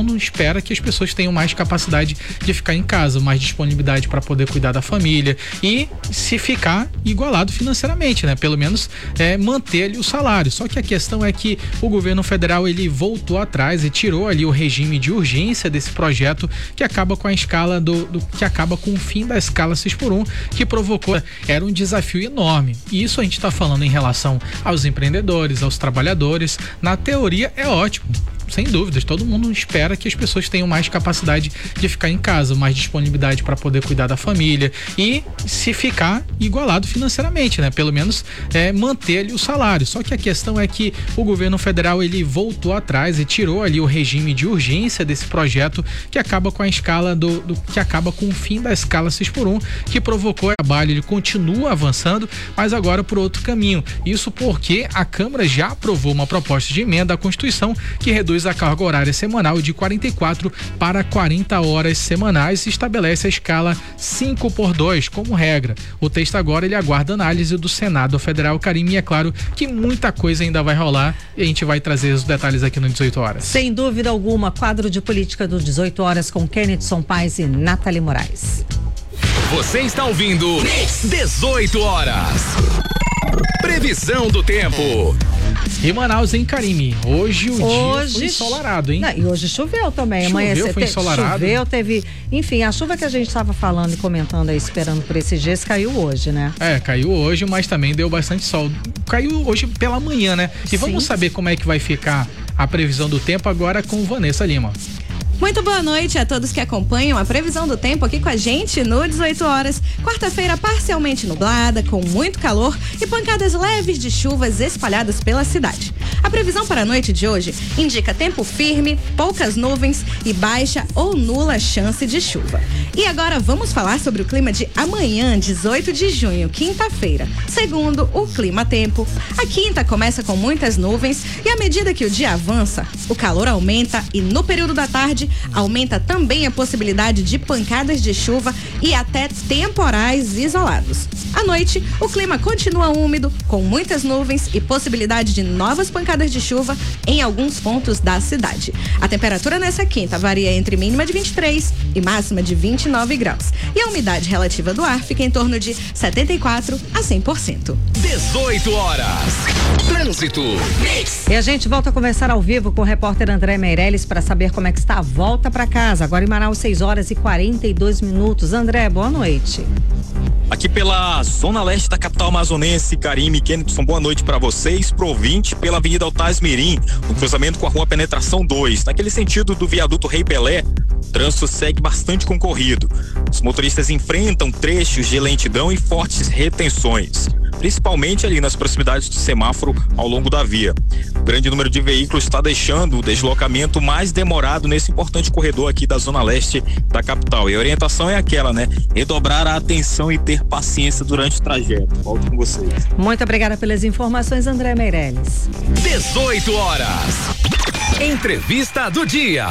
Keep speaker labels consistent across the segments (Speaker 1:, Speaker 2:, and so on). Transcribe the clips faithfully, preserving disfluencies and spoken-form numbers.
Speaker 1: mundo espera que as pessoas tenham mais capacidade de ficar em casa, mais disponibilidade para poder cuidar da família e se ficar igualado financeiramente, né? Pelo menos é, manter ali o salário. Só que a questão é que o governo federal ele voltou atrás e tirou ali o regime de urgência desse projeto que acaba com a escala do, do que acaba com o fim da escala seis por um, que provocou, era um desafio enorme. E isso a gente está falando em relação aos empreendedores, aos trabalhadores. Na teoria é ótimo, sem dúvidas, todo mundo espera que as pessoas tenham mais capacidade de ficar em casa, mais disponibilidade para poder cuidar da família e se ficar igualado financeiramente, né? Pelo menos é, manter ali o salário. Só que a questão é que o governo federal ele voltou atrás e tirou ali o regime de urgência desse projeto que acaba com a escala do, do que acaba com o fim da escala seis por um, que provocou o trabalho, ele continua avançando, mas agora por outro caminho. Isso porque a Câmara já aprovou uma proposta de emenda à Constituição que reduz a carga horária semanal de quarenta e quatro para quarenta horas semanais e estabelece a escala cinco por dois como regra. O texto agora ele aguarda análise do Senado Federal, Karime, e é claro que muita coisa ainda vai rolar e a gente vai trazer os detalhes aqui no dezoito horas.
Speaker 2: Sem dúvida alguma, quadro de política do dezoito horas com Kennedson Paes e Nathalie Moraes.
Speaker 3: Você está ouvindo dezoito horas. Previsão do tempo.
Speaker 1: E Manaus, hein, Karime? Hoje o
Speaker 2: hoje,
Speaker 1: dia foi ensolarado, hein?
Speaker 2: Não, e hoje choveu também.
Speaker 1: Choveu,
Speaker 2: Amanheceu,
Speaker 1: foi ensolarado.
Speaker 2: Choveu, teve... Enfim, a chuva que a gente estava falando e comentando aí, esperando por esses dias, caiu hoje, né?
Speaker 1: É, caiu hoje, mas também deu bastante sol. Caiu hoje pela manhã, né? E Sim. Vamos saber como é que vai ficar a previsão do tempo agora com Vanessa Lima.
Speaker 4: Muito boa noite a todos que acompanham a previsão do tempo aqui com a gente no dezoito horas. Quarta-feira parcialmente nublada, com muito calor e pancadas leves de chuvas espalhadas pela cidade. A previsão para a noite de hoje indica tempo firme, poucas nuvens e baixa ou nula chance de chuva. E agora vamos falar sobre o clima de amanhã, dezoito de junho, quinta-feira. Segundo o Clima Tempo, a quinta começa com muitas nuvens e à medida que o dia avança, o calor aumenta e no período da tarde aumenta também a possibilidade de pancadas de chuva e até temporais isolados. À noite, o clima continua úmido, com muitas nuvens e possibilidade de novas pancadas de chuva em alguns pontos da cidade. A temperatura nessa quinta varia entre mínima de vinte e três e máxima de vinte e nove graus. E a umidade relativa do ar fica em torno de setenta e quatro a cem por cento.
Speaker 3: dezoito horas. Trânsito.
Speaker 2: E a gente volta a conversar ao vivo com o repórter André Meirelles para saber como é que está a volta para casa. Agora em Manaus, seis horas e quarenta e dois minutos. André, boa noite.
Speaker 5: Aqui pela zona leste da capital amazonense, Karime, Kennedson, boa noite para vocês, pro ouvinte, pela Avenida Altaz Mirim, no cruzamento com a Rua Penetração dois, naquele sentido do viaduto Rei Pelé, o trânsito segue bastante concorrido. Os motoristas enfrentam trechos de lentidão e fortes retenções, principalmente ali nas proximidades do semáforo ao longo da via. O grande número de veículos está deixando o deslocamento mais demorado nesse importante corredor aqui da zona leste da capital. E a orientação é aquela, né? Redobrar a atenção e ter paciência durante o trajeto. Volto com vocês.
Speaker 2: Muito obrigada pelas informações, André Meirelles.
Speaker 3: dezoito horas. Entrevista do dia.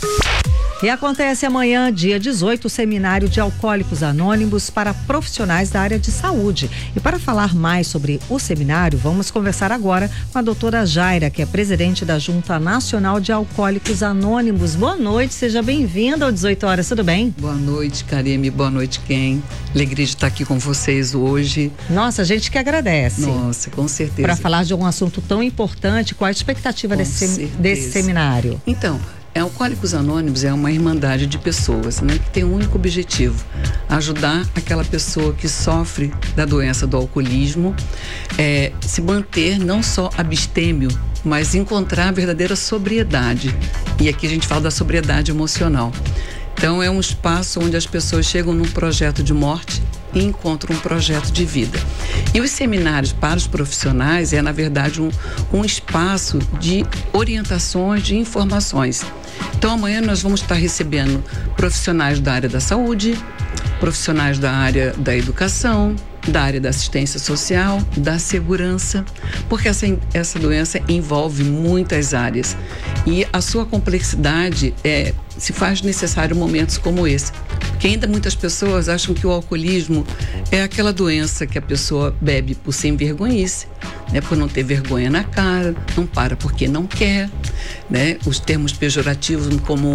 Speaker 2: E acontece amanhã, dia dezoito, o seminário de Alcoólicos Anônimos para profissionais da área de saúde. E para falar mais sobre o seminário, vamos conversar agora com a doutora Jaira, que é presidente da Junta Nacional de Alcoólicos Anônimos. Boa noite, seja bem-vinda ao dezoito horas, tudo bem?
Speaker 6: Boa noite, Karime, boa noite, Ken. Alegria de estar aqui com vocês hoje.
Speaker 2: Nossa, a gente que agradece.
Speaker 6: Nossa, com certeza.
Speaker 2: Para falar de um assunto tão importante, qual a expectativa desse, desse seminário?
Speaker 6: Então, Alcoólicos Anônimos é uma irmandade de pessoas, né, que tem um único objetivo: ajudar aquela pessoa que sofre da doença do alcoolismo, é, se manter não só abstêmio, mas encontrar a verdadeira sobriedade. E aqui a gente fala da sobriedade emocional. Então é um espaço onde as pessoas chegam num projeto de morte e encontram um projeto de vida. E os seminários para os profissionais é, na verdade, um, um espaço de orientações, de informações. Então amanhã nós vamos estar recebendo profissionais da área da saúde, profissionais da área da educação, da área da assistência social, da segurança, porque essa, essa doença envolve muitas áreas e a sua complexidade é, se faz necessário momentos como esse, porque ainda muitas pessoas acham que o alcoolismo é aquela doença que a pessoa bebe por sem vergonhice, né, por não ter vergonha na cara, não para porque não quer, né, os termos pejorativos como